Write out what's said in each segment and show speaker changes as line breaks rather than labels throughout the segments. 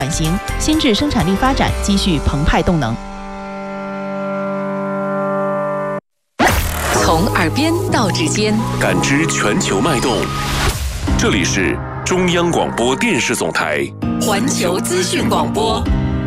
转型，新质生产力发展积蓄澎湃动能。
从耳边到指尖，
感知全球脉动。这里是中央广播电视总台
环球资讯广播。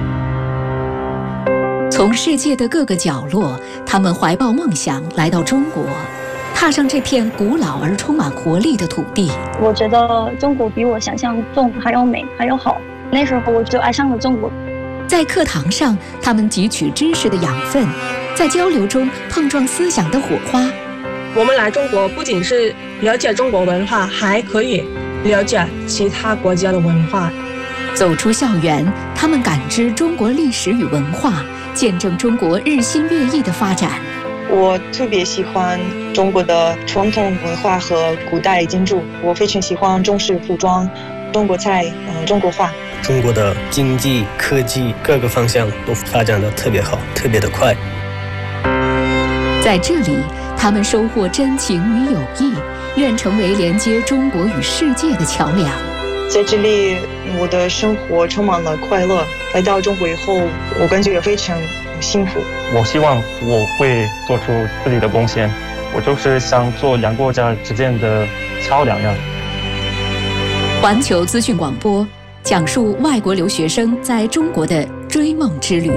从世界的各个角落，他们怀抱梦想来到中国，踏上这片古老而充满活力的土地。
我觉得中国比我想象中还要美，还要好。那时候我就爱上了中国。
在课堂上，他们汲取知识的养分，在交流中碰撞思想的火花。
我们来中国不仅是了解中国文化，还可以了解其他国家的文化。
走出校园，他们感知中国历史与文化，见证中国日新月异的发展。
我特别喜欢中国的传统文化和古代建筑，我非常喜欢中式服装、中国菜、中国画。
中国的经济、科技各个方向都发展得特别好，特别的快。
在这里，他们收获真情与友谊，愿成为连接中国与世界的桥梁。
在这里，我的生活充满了快乐。来到中国以后，我感觉也非常幸福。
我希望我会做出自己的贡献，我就是想做两国家之间的桥梁呀。
环球资讯广播讲述外国留学生在中国的追梦之旅。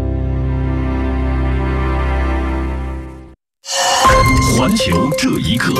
环球这一刻。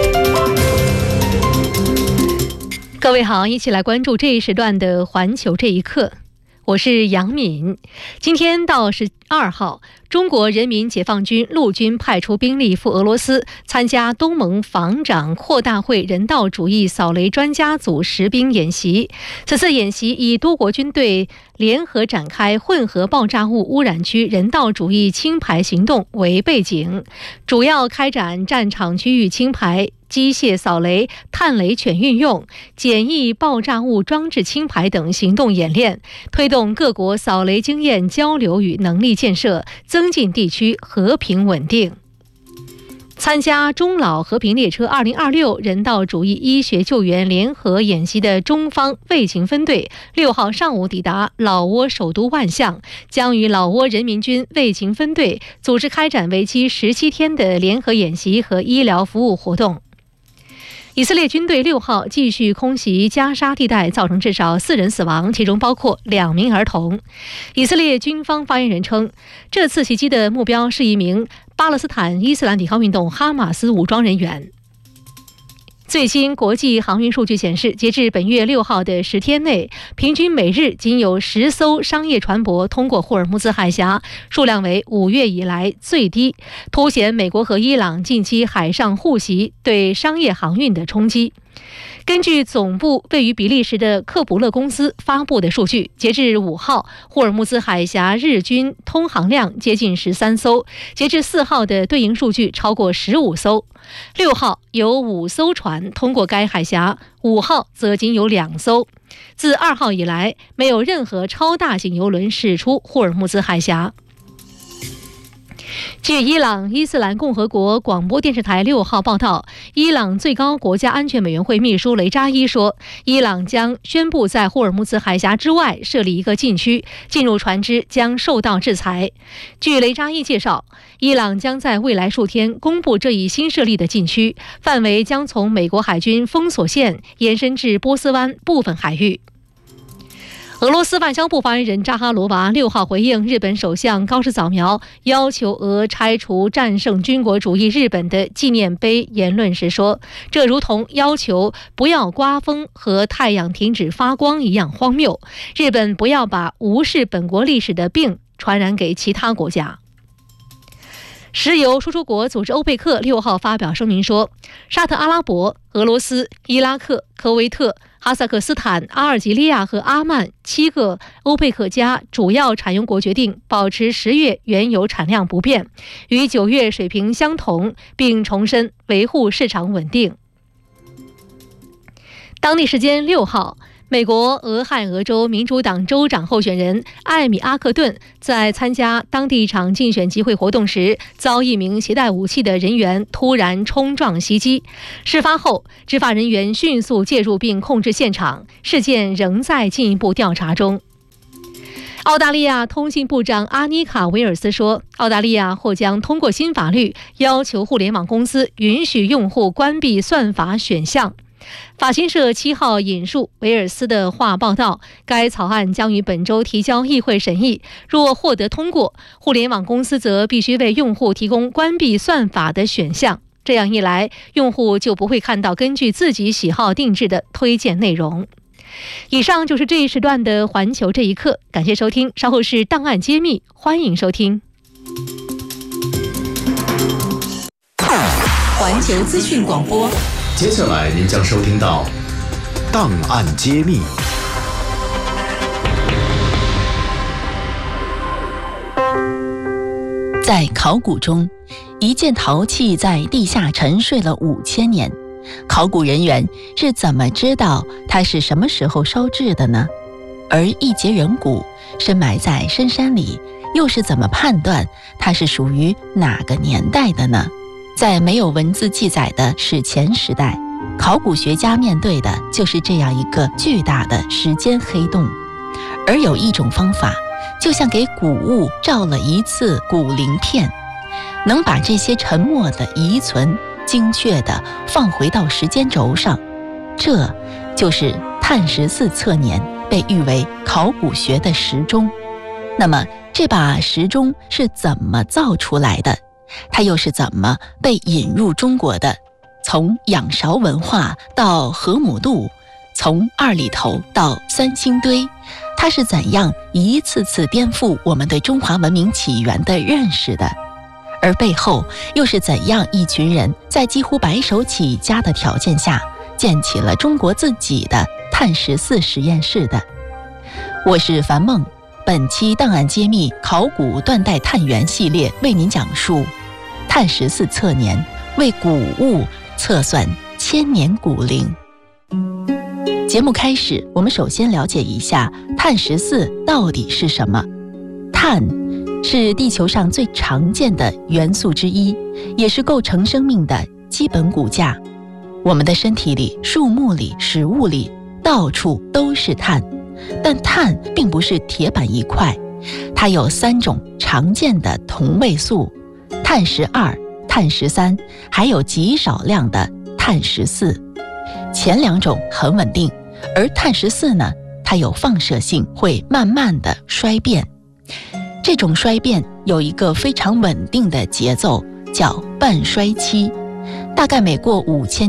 各位好，一起来关注这一时段的环球这一刻。我是杨敏。今天到12号，中国人民解放军陆军派出兵力赴俄罗斯参加东盟防长扩大会人道主义扫雷专家组实兵演习。此次演习以多国军队联合展开混合爆炸物污染区人道主义清排行动为背景，主要开展战场区域清排、机械扫雷、探雷犬运用、简易爆炸物装置清排等行动演练，推动各国扫雷经验交流与能力建设，增进地区和平稳定。参加中老和平列车2026人道主义医学救援联合演习的中方卫勤分队6号上午抵达老挝首都万象，将与老挝人民军卫勤分队组织开展为期17天的联合演习和医疗服务活动。以色列军队6号继续空袭加沙地带，造成至少4人死亡，其中包括2名儿童。以色列军方发言人称，这次袭击的目标是一名巴勒斯坦伊斯兰抵抗运动哈马斯武装人员。最新国际航运数据显示，截至本月6号的10天内，平均每日仅有10艘商业船舶通过霍尔木兹海峡，数量为5月以来最低，凸显美国和伊朗近期海上互袭对商业航运的冲击。根据总部位于比利时的克卜勒公司发布的数据，截至5号，霍尔木兹海峡日均通航量接近13艘，截至4号的对应数据超过15艘。6号有5艘船通过该海峡，5号则仅有2艘。自2号以来，没有任何超大型邮轮驶出霍尔木兹海峡。据伊朗伊斯兰共和国广播电视台6号报道，伊朗最高国家安全委员会秘书雷扎伊说，伊朗将宣布在霍尔木兹海峡之外设立一个禁区，进入船只将受到制裁。据雷扎伊介绍，伊朗将在未来数天公布这一新设立的禁区，范围将从美国海军封锁线延伸至波斯湾部分海域。俄罗斯外交部发言人扎哈罗娃6号回应日本首相高市早苗要求俄拆除战胜军国主义日本的纪念碑言论时说，这如同要求不要刮风和太阳停止发光一样荒谬，日本不要把无视本国历史的病传染给其他国家。石油输出国组织欧佩克6号发表声明说，沙特阿拉伯、俄罗斯、伊拉克、科威特、哈萨克斯坦、阿尔及利亚和阿曼7个欧佩克加主要产油国决定保持10月原油产量不变，与9月水平相同，并重申维护市场稳定。当地时间6号，美国俄亥俄州民主党州长候选人艾米·阿克顿在参加当地一场竞选集会活动时，遭一名携带武器的人员突然冲撞袭击。事发后，执法人员迅速介入并控制现场，事件仍在进一步调查中。 澳大利亚通信部长阿妮卡·维尔斯说，澳大利亚或将通过新法律要求互联网公司允许用户关闭算法选项。法新社7号引述维尔斯的话报道，该草案将于本周提交议会审议，若获得通过，互联网公司则必须为用户提供关闭算法的选项。这样一来，用户就不会看到根据自己喜好定制的推荐内容。以上就是这一时段的环球这一刻，感谢收听，稍后是档案揭秘，欢迎收听。
环球资讯广播，
接下来您将收听到档案揭秘。
在考古中，一件陶器在地下沉睡了5000年。考古人员是怎么知道它是什么时候烧制的呢？而一节人骨深埋在深山里，又是怎么判断它是属于哪个年代的呢？在没有文字记载的史前时代，考古学家面对的就是这样一个巨大的时间黑洞。而有一种方法，就像给古物照了一次骨鳞片，能把这些沉没的遗存精确地放回到时间轴上，这就是碳14测年，被誉为考古学的时钟。那么这把时钟是怎么造出来的？它又是怎么被引入中国的？从仰韶文化到河姆渡，从二里头到三星堆，它是怎样一次次颠覆我们对中华文明起源的认识的？而背后又是怎样一群人在几乎白手起家的条件下建起了中国自己的碳14实验室的？我是樊梦，本期档案揭秘考古断代探源系列为您讲述碳14测年，为古物测算1000年古龄。节目开始，我们首先了解一下碳14到底是什么。碳是地球上最常见的元素之一，也是构成生命的基本骨架。我们的身体里、树木里、食物里，到处都是碳。但碳并不是铁板一块，它有3种常见的同位素：碳12、碳13，还有极少量的碳14。前2种很稳定，而碳14呢，它有放射性，会慢慢的衰变。这种衰变有一个非常稳定的节奏，叫半衰期。大概每过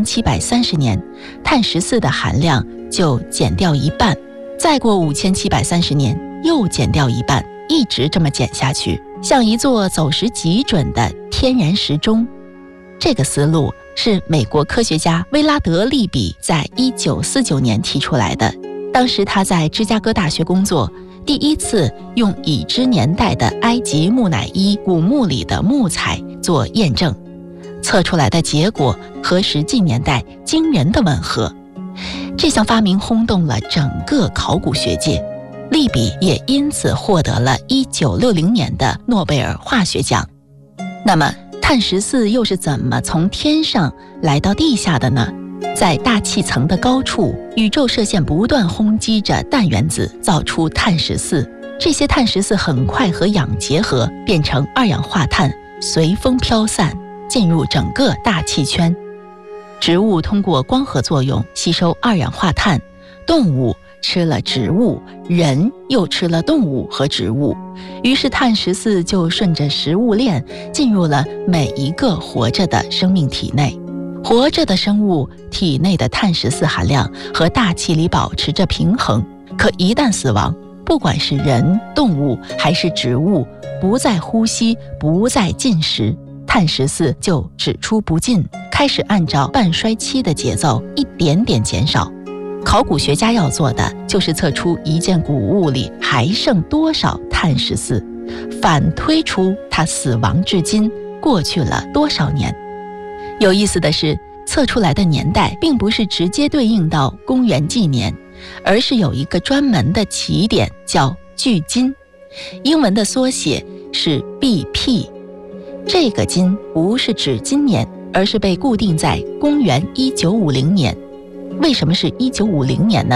5730年，碳14的含量就减掉一半，再过5730年又减掉一半，一直这么减下去，像一座走时极准的天然时钟。这个思路是美国科学家威拉德·利比在1949年提出来的。当时他在芝加哥大学工作，第一次用已知年代的埃及木乃伊古墓里的木材做验证，测出来的结果和实际年代惊人的吻合。这项发明轰动了整个考古学界，利比也因此获得了1960年的诺贝尔化学奖。那么碳14又是怎么从天上来到地下的呢？在大气层的高处，宇宙射线不断轰击着氮原子，造出碳14。这些碳14很快和氧结合，变成二氧化碳，随风飘散，进入整个大气圈。植物通过光合作用吸收二氧化碳，动物吃了植物，人又吃了动物和植物，于是碳14就顺着食物链进入了每一个活着的生命体内。活着的生物体内的碳14含量和大气里保持着平衡，可一旦死亡，不管是人、动物还是植物，不再呼吸，不再进食，碳14就只出不进，开始按照半衰期的节奏一点点减少。考古学家要做的就是测出一件古物里还剩多少碳14，反推出它死亡至今过去了多少年。有意思的是，测出来的年代并不是直接对应到公元纪年，而是有一个专门的起点，叫距今，英文的缩写是 BP。 这个今不是指今年，而是被固定在公元1950年。为什么是1950年呢？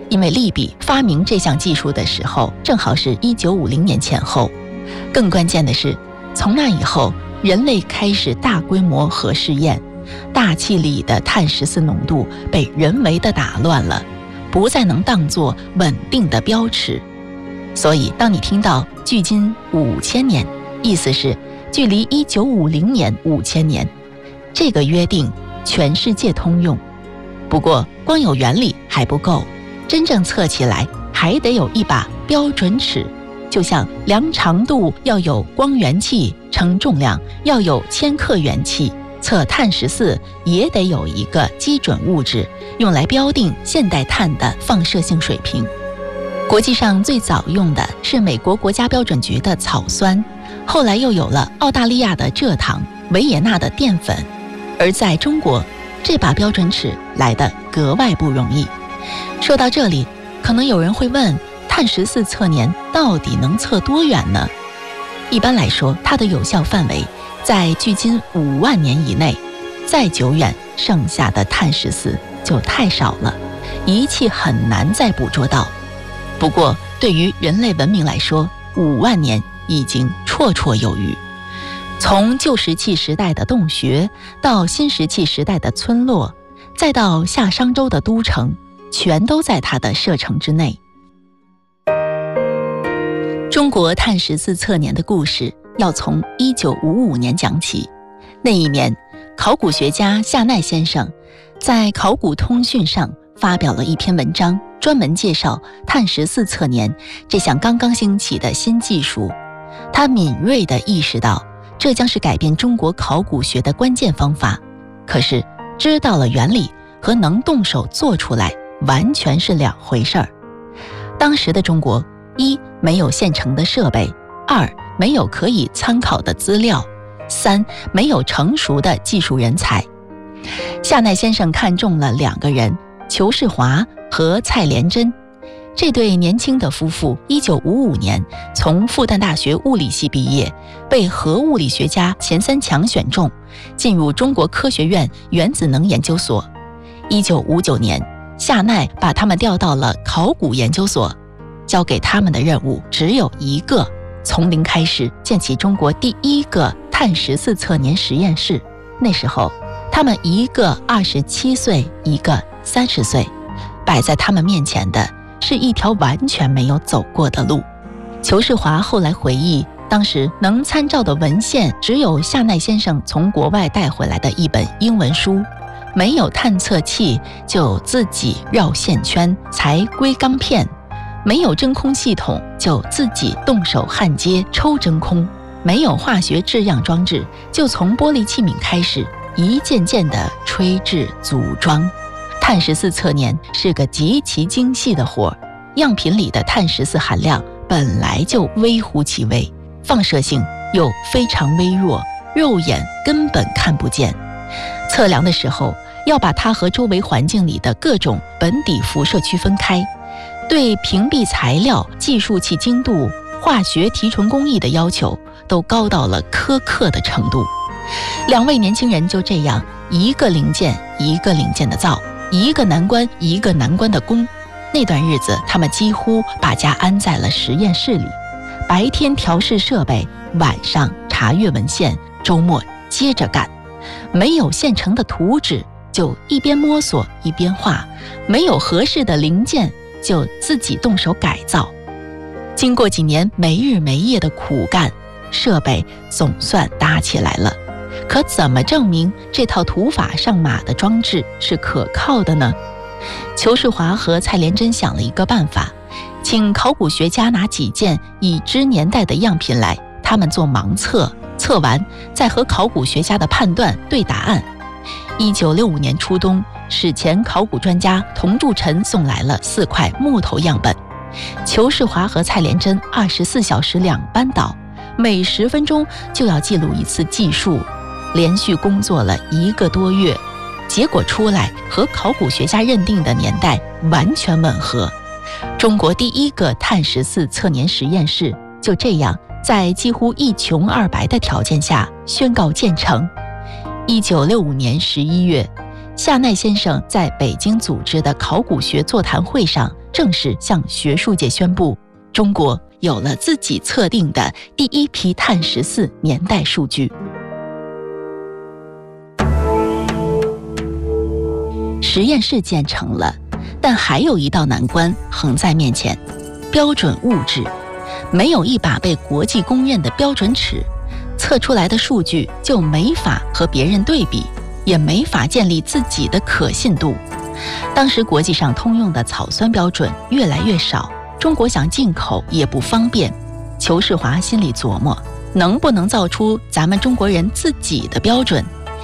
因为利比发明这项技术的时候正好是1950年前后。更关键的是，从那以后，人类开始大规模核试验，大气里的碳14浓度被人为的打乱了，不再能当作稳定的标尺。所以当你听到距今5000年，意思是距离1950年5000年，这个约定全世界通用。不过光有原理还不够，真正测起来还得有一把标准尺，就像量长度要有光源器，称重量要有千克元器，测碳14也得有一个基准物质，用来标定现代碳的放射性水平。国际上最早用的是美国国家标准局的草酸，后来又有了澳大利亚的蔗糖、维也纳的淀粉。而在中国，这把标准尺来得格外不容易。说到这里，可能有人会问，碳14测年到底能测多远呢？一般来说，它的有效范围在距今5万年以内，再久远，剩下的碳14就太少了，仪器很难再捕捉到。不过对于人类文明来说，5万年已经绰绰有余。从旧石器时代的洞穴，到新石器时代的村落，再到夏商周的都城，全都在它的射程之内。中国碳14测年的故事要从1955年讲起。那一年，考古学家夏奈先生在《考古通讯》上发表了一篇文章，专门介绍碳14测年这项刚刚兴起的新技术。他敏锐地意识到，这将是改变中国考古学的关键方法。可是，知道了原理和能动手做出来完全是两回事儿。当时的中国，一没有现成的设备，二没有可以参考的资料，三没有成熟的技术人才。夏奈先生看中了2个人，裘世华和蔡连珍。这对年轻的夫妇1955年从复旦大学物理系毕业，被核物理学家钱三强选中，进入中国科学院原子能研究所。1959年，夏奈把他们调到了考古研究所，交给他们的任务只有一个，从零开始建起中国第一个碳14测年实验室。那时候，他们一个27岁，一个30岁，摆在他们面前的是一条完全没有走过的路。裘世华后来回忆，当时能参照的文献只有夏奈先生从国外带回来的一本英文书，没有探测器就自己绕线圈裁硅钢片，没有真空系统就自己动手焊接抽真空，没有化学制样装置就从玻璃器皿开始一件件的吹制组装。碳14测年是个极其精细的活，样品里的碳14含量本来就微乎其微，放射性又非常微弱，肉眼根本看不见。测量的时候要把它和周围环境里的各种本底辐射区分开，对屏蔽材料、计数器精度、化学提纯工艺的要求都高到了苛刻的程度。2位年轻人就这样一个零件一个零件的造，一个难关一个难关的攻。那段日子，他们几乎把家安在了实验室里，白天调试设备，晚上查阅文献，周末接着干。没有现成的图纸，就一边摸索一边画；没有合适的零件，就自己动手改造。经过几年没日没夜的苦干，设备总算搭起来了。可怎么证明这套土法上马的装置是可靠的呢？裘世华和蔡连珍想了一个办法，请考古学家拿几件已知年代的样品来，他们做盲测，测完再和考古学家的判断对答案。1965年初冬，史前考古专家童铸臣送来了4块木头样本，裘世华和蔡连珍24小时2班倒，每10分钟就要记录一次计数，连续工作了1个多月，结果出来和考古学家认定的年代完全吻合。中国第一个碳14测年实验室就这样在几乎一穷二白的条件下宣告建成。1965年11月，夏奈先生在北京组织的考古学座谈会上正式向学术界宣布，中国有了自己测定的第一批碳14年代数据。实验室建成了，但还有一道难关横在面前：标准物质。没有一把被国际公认的标准尺，测出来的数据就没法和别人对比，也没法建立自己的可信度。当时国际上通用的草酸标准越来越少，中国想进口也不方便。裘世华心里琢磨，能不能造出咱们中国人自己的标准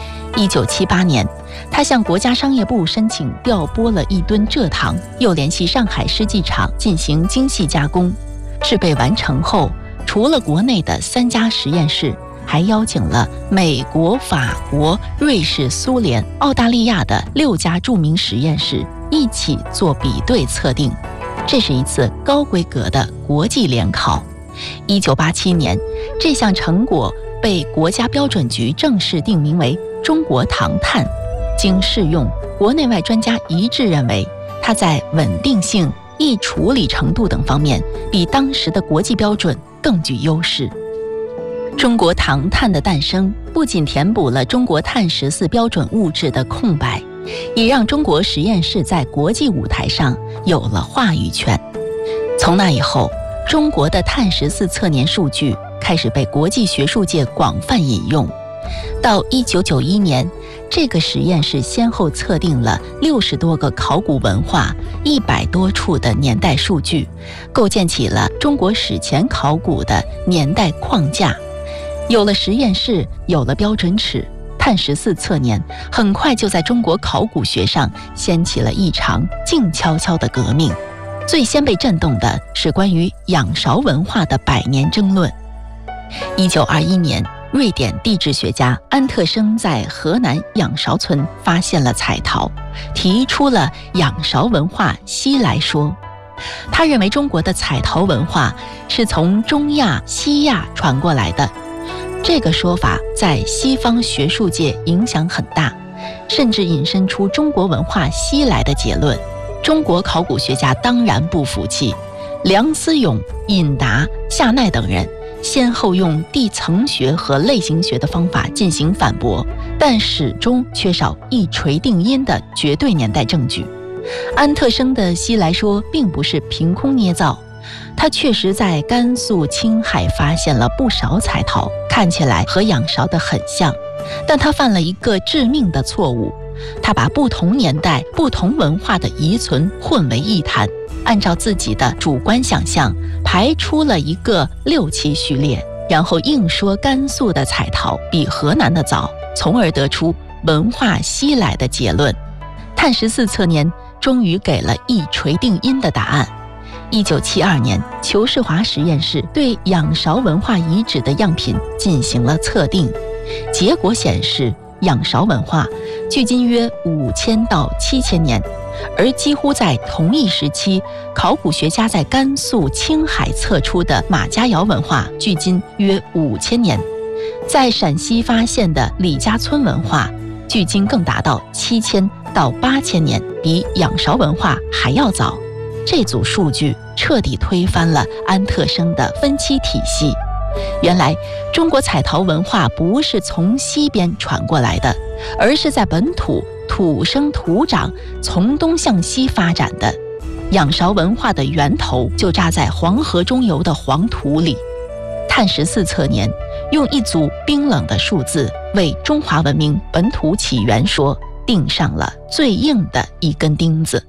？1978年，他向国家商业部申请调拨了1吨蔗糖，又联系上海世纪厂进行精细加工。制备完成后，除了国内的3家实验室，还邀请了美国、法国、瑞士、苏联、澳大利亚的6家著名实验室一起做比对测定。这是一次高规格的国际联考。1987年，这项成果被国家标准局正式定名为中国糖碳。经试用，国内外专家一致认为，它在稳定性、易处理程度等方面比当时的国际标准更具优势。中国糖碳的诞生不仅填补了中国碳14标准物质的空白，也让中国实验室在国际舞台上有了话语权。从那以后，中国的碳14测年数据开始被国际学术界广泛引用。到1991年，这个实验室先后测定了60多个考古文化、100多处的年代数据，构建起了中国史前考古的年代框架。有了实验室，有了标准尺，碳14测年很快就在中国考古学上掀起了一场静悄悄的革命。最先被震动的是关于仰韶文化的100年争论。1921年，瑞典地质学家安特生在河南仰韶村发现了彩陶，提出了仰韶文化西来说。他认为中国的彩陶文化是从中亚、西亚传过来的。这个说法在西方学术界影响很大，甚至引申出中国文化西来的结论。中国考古学家当然不服气，梁思永、尹达、夏奈等人先后用地层学和类型学的方法进行反驳，但始终缺少一锤定音的绝对年代证据。安特生的西来说并不是凭空捏造，他确实在甘肃、青海发现了不少彩陶，看起来和仰韶的很像，但他犯了一个致命的错误，他把不同年代、不同文化的遗存混为一谈，按照自己的主观想象排出了一个6期序列，然后硬说甘肃的彩陶比河南的早，从而得出文化西来的结论。碳14测年终于给了一锤定音的答案。1972年，裘世华实验室对仰韶文化遗址的样品进行了测定，结果显示仰韶文化距今约5000到7000年，而几乎在同一时期，考古学家在甘肃、青海测出的马家窑文化距今约5000年，在陕西发现的李家村文化距今更达到7000到8000年，比仰韶文化还要早。这组数据彻底推翻了安特生的分期体系。原来中国彩陶文化不是从西边传过来的，而是在本土土生土长，从东向西发展的。仰韶文化的源头就扎在黄河中游的黄土里。碳14测年用一组冰冷的数字为中华文明本土起源说钉上了最硬的一根钉子。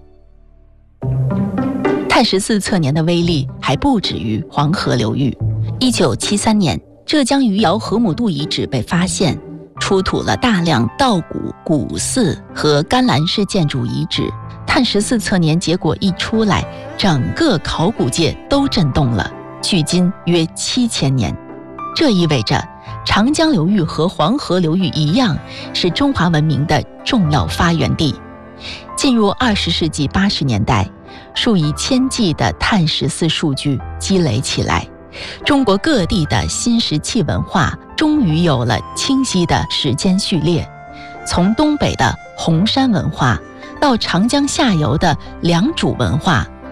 碳14测年的威力还不止于黄河流域。1973年，浙江余姚河姆渡遗址被发现，出土了大量稻谷、古寺和甘蓝式建筑遗址。碳14测年结果一出来，整个考古界都震动了，距今约7000年。这意味着长江流域和黄河流域一样，是中华文明的重要发源地。进入20世纪80年代，数以千计的碳14数据积累起来，中国各地的新石器文化终于有了清晰的时间序列。从东北的红山文化到长江下游的良渚文化，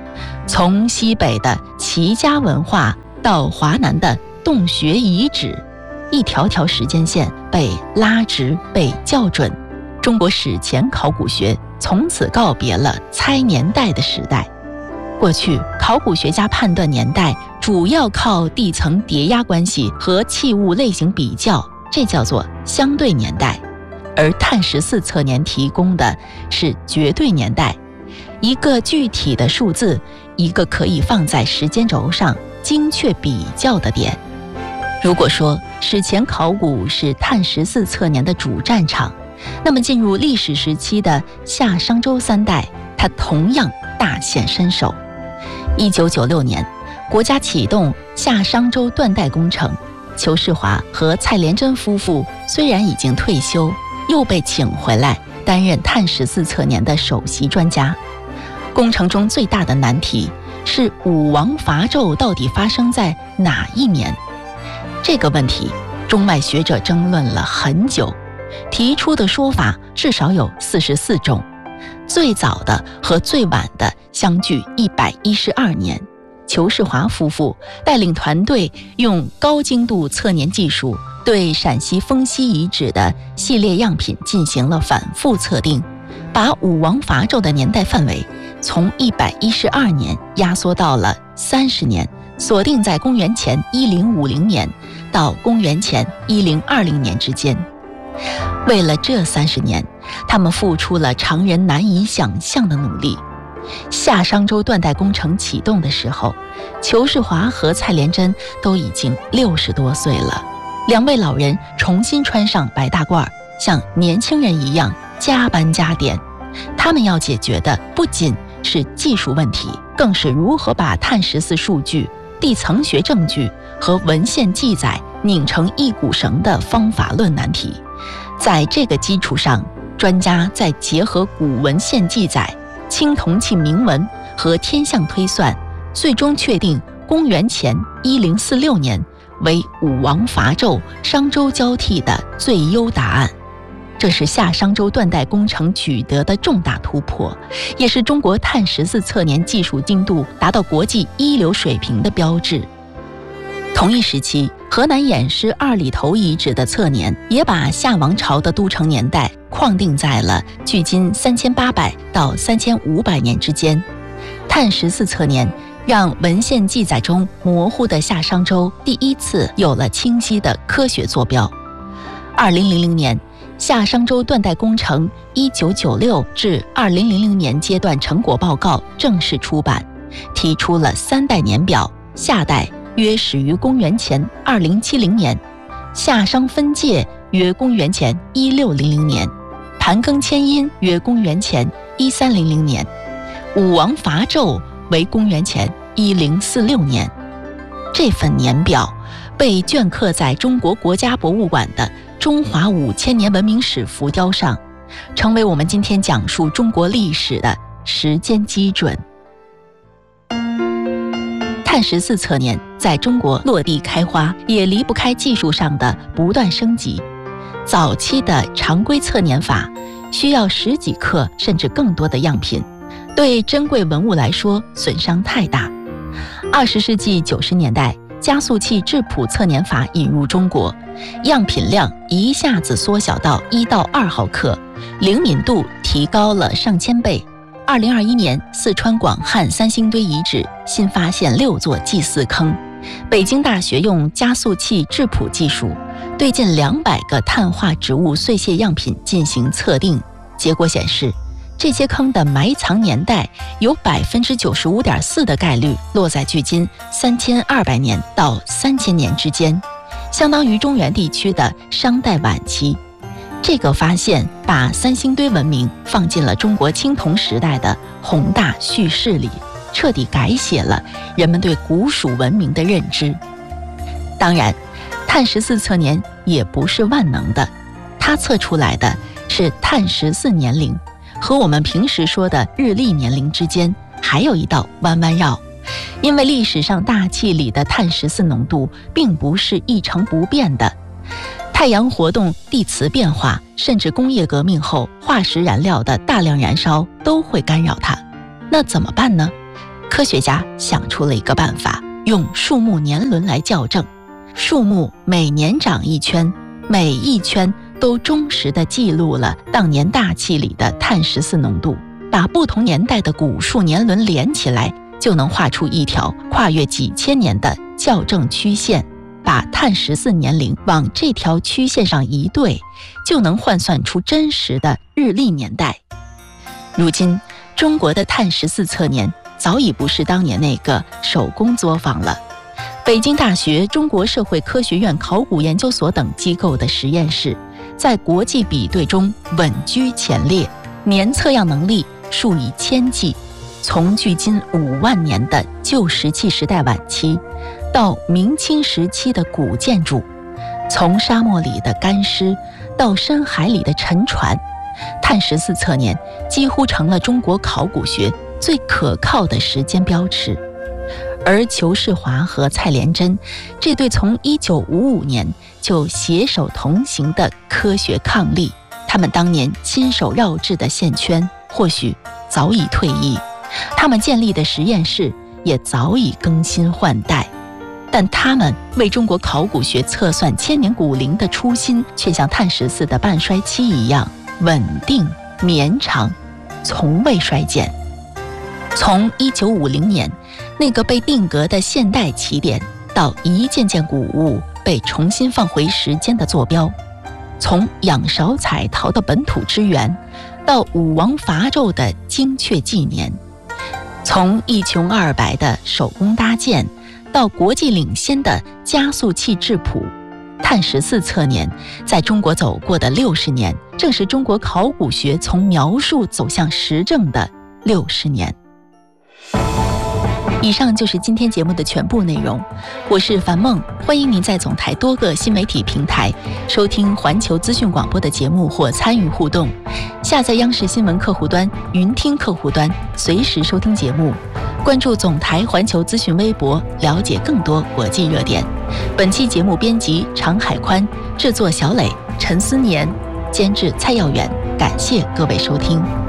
从西北的齐家文化到华南的洞穴遗址，一条条时间线被拉直、被校准。中国史前考古学从此告别了猜年代的时代。过去，考古学家判断年代主要靠地层叠压关系和器物类型比较，这叫做相对年代。而碳14测年提供的是绝对年代，一个具体的数字，一个可以放在时间轴上精确比较的点。如果说史前考古是碳14测年的主战场，那么进入历史时期的夏商周3代，它同样大显身手。1996年，国家启动夏商周断代工程，裘世华和蔡连珍夫妇虽然已经退休，又被请回来担任碳14测年的首席专家。工程中最大的难题是武王伐纣到底发生在哪一年？这个问题，中外学者争论了很久，提出的说法至少有44种，最早的和最晚的相距112年。裘世华夫妇带领团队用高精度测年技术，对陕西丰西遗址的系列样品进行了反复测定，把武王伐纣的年代范围从112年压缩到了30年，锁定在公元前1050年到公元前1020年之间。为了这30年，他们付出了常人难以想象的努力。夏商周断代工程启动的时候，裘世华和蔡连珍都已经60多岁了。两位老人重新穿上白大褂，像年轻人一样加班加点。他们要解决的不仅是技术问题，更是如何把碳14数据、地层学证据和文献记载拧成一股绳的方法论难题。在这个基础上，专家再结合古文献记载、青铜器铭文和天象推算，最终确定公元前1046年为武王伐纣、商周交替的最优答案。这是夏商周断代工程取得的重大突破，也是中国碳14测年技术精度达到国际一流水平的标志。同一时期，河南偃师二里头遗址的测年也把夏王朝的都城年代框定在了距今3800到3500年之间。碳14测年让文献记载中模糊的夏商周第一次有了清晰的科学坐标。2000年，夏商周断代工程1996至2000年阶段成果报告正式出版，提出了3代年表，夏代约始于公元前2070年，夏商分界约公元前1600年，盘庚迁殷约公元前1300年，武王伐纣为公元前1046年。这份年表被镌刻在中国国家博物馆的中华5000年文明史浮雕上，成为我们今天讲述中国历史的时间基准。碳14测年在中国落地开花，也离不开技术上的不断升级。早期的常规测年法需要10几克甚至更多的样品，对珍贵文物来说损伤太大。20世纪90年代，加速器质谱测年法引入中国，样品量一下子缩小到1到2毫克，灵敏度提高了上千倍。2021年，四川广汉三星堆遗址新发现6座祭祀坑，北京大学用加速器质谱技术对近200个碳化植物碎屑样品进行测定，结果显示，这些坑的埋藏年代有 95.4% 的概率落在距今3200年到3000年之间，相当于中原地区的商代晚期。这个发现把三星堆文明放进了中国青铜时代的宏大叙事里，彻底改写了人们对古蜀文明的认知。当然，碳14测年也不是万能的，它测出来的是碳14年龄，和我们平时说的日历年龄之间还有一道弯弯绕。因为历史上大气里的碳14浓度并不是一成不变的，太阳活动、地磁变化，甚至工业革命后化石燃料的大量燃烧都会干扰它。那怎么办呢？ 科学家想出了一个办法，用树木年轮来校正。树木每年长一圈，每一圈都忠实地记录了当年大气里的碳14浓度。把不同年代的古树年轮连起来，就能画出一条跨越几千年的校正曲线。把碳14年龄往这条曲线上一对，就能换算出真实的日历年代。如今，中国的碳14测年早已不是当年那个手工作坊了。北京大学中国社会科学院考古研究所等机构的实验室，在国际比对中稳居前列，年测样能力数以千计。从距今5万年的旧石器时代晚期，到明清时期的古建筑，从沙漠里的干尸到深海里的沉船，碳14测年几乎成了中国考古学最可靠的时间标尺。而裘世华和蔡连珍这对从1955年就携手同行的科学伉俪，他们当年亲手绕制的线圈或许早已退役，他们建立的实验室也早已更新换代，但他们为中国考古学测算千年古龄的初心，却像碳14的半衰期一样稳定绵长，从未衰减。从1950年那个被定格的现代起点，到一件件古物被重新放回时间的坐标，从仰韶彩陶的本土之源，到武王伐纣的精确纪年，从一穷二白的手工搭建，到国际领先的加速器质谱，碳14测年在中国走过的60年，正是中国考古学从描述走向实证的60年。以上就是今天节目的全部内容，我是樊梦，欢迎您在总台多个新媒体平台收听环球资讯广播的节目或参与互动，下载央视新闻客户端、云听客户端，随时收听节目。关注总台环球资讯微博，了解更多国际热点。本期节目编辑常海宽，制作小磊、陈思年，监制蔡耀远，感谢各位收听。